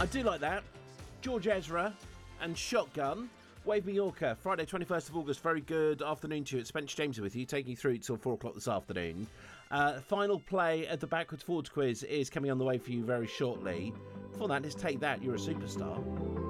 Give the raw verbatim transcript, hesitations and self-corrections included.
I do like that. George Ezra and Shotgun. Wave Mallorca, Friday twenty-first of August. Very good afternoon to you. It's Spencer James with you, taking you through till four o'clock this afternoon. Uh, final play at the Backwards Forwards quiz is coming on the way for you very shortly. Before that, let's take that. You're a superstar.